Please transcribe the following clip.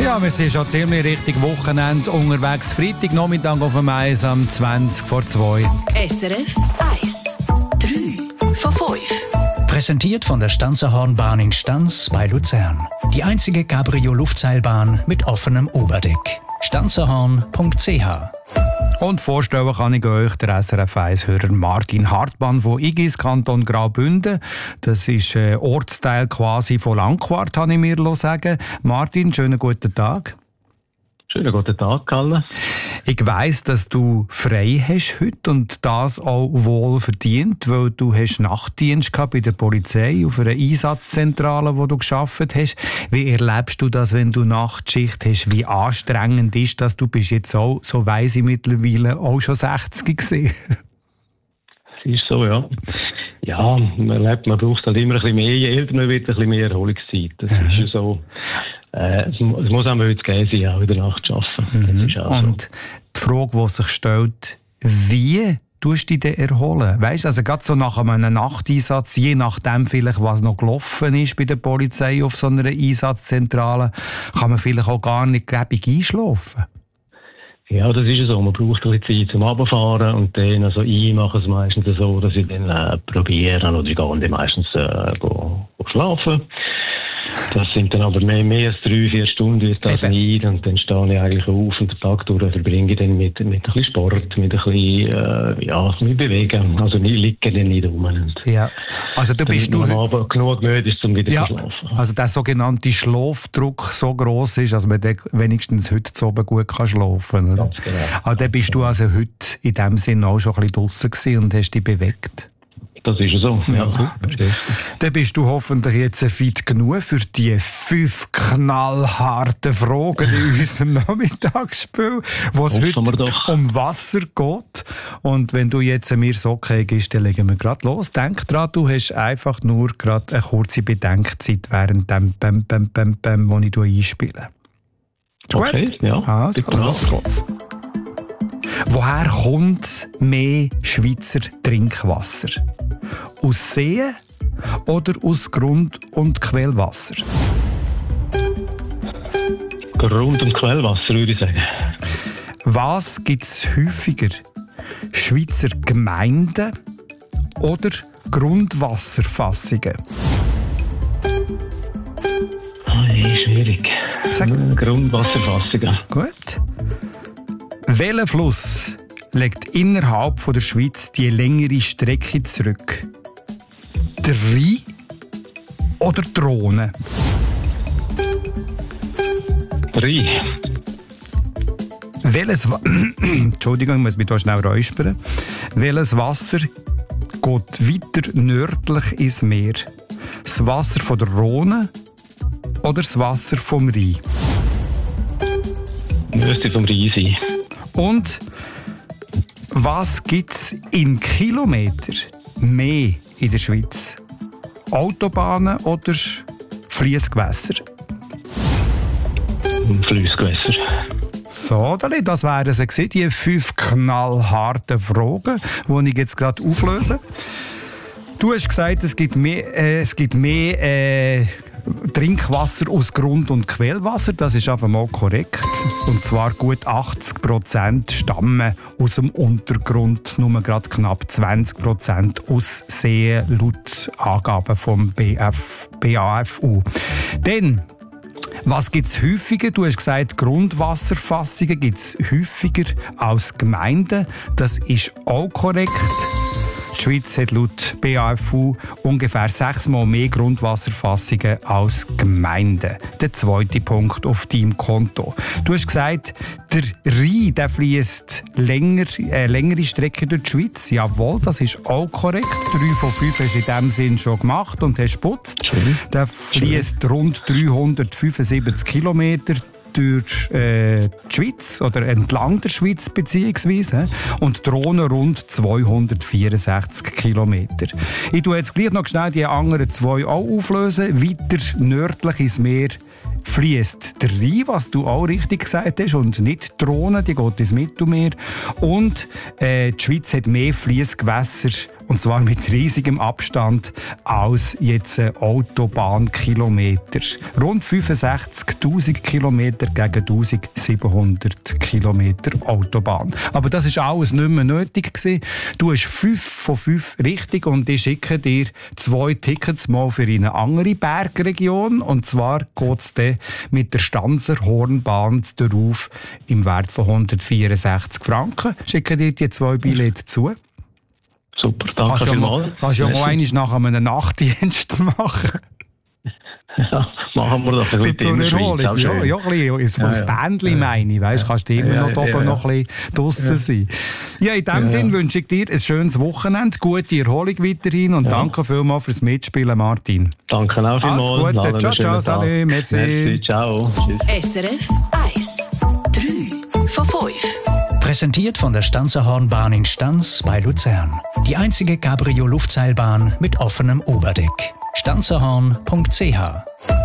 Ja, wir sind schon ziemlich richtig Wochenende unterwegs. Freitagnachmittag auf dem Eis am 20 vor 2. SRF 1. 3 von 5. Präsentiert von der Stanzerhornbahn in Stanz bei Luzern. Die einzige Cabrio-Luftseilbahn mit offenem Oberdeck. stanzerhorn.ch. Und vorstellen kann ich euch den SRF 1-Hörer Martin Hartmann von Igis, Kanton Graubünden. Das ist ein Ortsteil quasi von Langquart, habe ich mir sagen. Martin, schönen guten Tag. Schönen guten Tag, Kalle. Ich weiss, dass du frei hast heute und das auch wohl verdient, weil du hast Nachtdienst gehabt bei der Polizei auf einer Einsatzzentrale, wo du gearbeitet hast. Wie erlebst du das, wenn du Nachtschicht hast? Wie anstrengend ist das? Du bist jetzt auch, so weiss ich mittlerweile, auch schon 60 gewesen. Es ist so, ja. Ja, man braucht halt immer ein bisschen mehr. Je älter man wird, ein bisschen mehr Erholungszeit. Das ist ja so. Es muss auch mal gehen sein, auch in der Nacht arbeiten. Das ist auch und so. Die Frage, die sich stellt, wie tust du dich denn erholen? Weißt du, also gerade so nach einem Nachteinsatz, je nachdem vielleicht, was noch gelaufen ist bei der Polizei auf so einer Einsatzzentrale, kann man vielleicht auch gar nicht gäbig einschlafen. Ja, das ist so. Man braucht ein bisschen Zeit zum Runterfahren und dann also ich mache es meistens so, dass ich dann probiere oder ich gehe dann meistens go schlafen. Das sind dann aber mehr als 3-4 Stunden ist das nicht und dann stehe ich eigentlich auf und den Tag durch verbringe ich dann mit ein bisschen Sport, mit ein bisschen, mit Bewegen. Also ich liege dann nicht rum. Ja, also du bist am Abend genug müde ist, um wieder zu schlafen. Also der sogenannte Schlafdruck so gross ist, dass man wenigstens heute zu oben gut kann schlafen kann. Ganz genau. Aber dann bist du also heute in dem Sinne auch schon ein bisschen draussen gewesen und hast dich bewegt. Das ist so. Ja, super. Dann bist du hoffentlich jetzt fit genug für die 5 knallharten Fragen in unserem Nachmittagsspiel, wo es heute um Wasser geht. Und wenn du jetzt mir so okay gibst, dann legen wir gerade los. Denk dran, du hast einfach nur gerade eine kurze Bedenkzeit während dem wo ich einspiele. Okay, gut? Ja. Also, los geht's. Woher kommt mehr Schweizer Trinkwasser? Aus Seen oder aus Grund- und Quellwasser? Grund- und Quellwasser, würde ich sagen. Was gibt es häufiger? Schweizer Gemeinden oder Grundwasserfassungen? Schwierig. Grundwasserfassungen. Gut. Welcher Fluss legt innerhalb von der Schweiz die längere Strecke zurück? Der Rhein oder die Rhone? Rhein. Entschuldigung, ich muss mich hier schnell räuspern. Welches Wasser geht weiter nördlich ins Meer? Das Wasser von der Rhone oder das Wasser vom Rhein? Müsste vom Rhein sein. Und was gibt es in Kilometer mehr in der Schweiz? Autobahnen oder Fliessgewässer? Fliessgewässer. So, das wären sie gewesen, die 5 knallharten Fragen, die ich jetzt gerade auflöse. Du hast gesagt, es gibt mehr Trinkwasser aus Grund- und Quellwasser. Das ist einfach mal korrekt. Und zwar gut 80% stammen aus dem Untergrund, nur gerade knapp 20% aus Seen, laut Angaben vom BAFU. Dann, was gibt es häufiger? Du hast gesagt, Grundwasserfassungen gibt es häufiger als Gemeinden. Das ist auch korrekt. Die Schweiz hat laut BAFU ungefähr 6-mal mehr Grundwasserfassungen als Gemeinden. Der zweite Punkt auf deinem Konto. Du hast gesagt, der Rhein fließt längere Strecke durch die Schweiz. Jawohl, das ist auch korrekt. 3 von 5 hast du in diesem Sinn schon gemacht und hast geputzt. Der fließt rund 375 Kilometer durch die Schweiz oder entlang der Schweiz beziehungsweise und die Rhone rund 264 Kilometer. Ich tue jetzt gleich noch schnell die anderen 2 auch auflösen. Weiter nördlich ins Meer fließt der Rhein, was du auch richtig gesagt hast, und nicht die Rhone, die geht ins Mittelmeer. Und die Schweiz hat mehr Fliessgewässer Und zwar mit riesigem Abstand als jetzt Autobahnkilometer. Rund 65'000 Kilometer gegen 1700 Kilometer Autobahn. Aber das ist alles nicht mehr nötig gewesen. Du hast 5 von 5 richtig und ich schicke dir 2 Tickets mal für eine andere Bergregion. Und zwar geht es dann mit der Stanzer Hornbahn darauf im Wert von 164 Franken. Schicke dir die 2 Billette zu. Super, danke vielmals. Kannst du ja mal einmal nach einem Nachtdienst machen. Ja, machen wir das. So zur Erholung. Ja, ein bisschen das Bändchen meine ich. Weißt, kannst du immer noch oben noch ein bisschen draussen sein. Ja, in dem Sinn wünsche ich dir ein schönes Wochenende, gute Erholung weiterhin und danke vielmals fürs Mitspielen, Martin. Danke auch vielmals. Alles Gute. Ciao, ciao, salut, merci. Merci, ciao. Tschüss. SRF 1. 3 von 5. Präsentiert von der Stanzer Hornbahn in Stans bei Luzern. Die einzige Cabrio-Luftseilbahn mit offenem Oberdeck. stanzerhorn.ch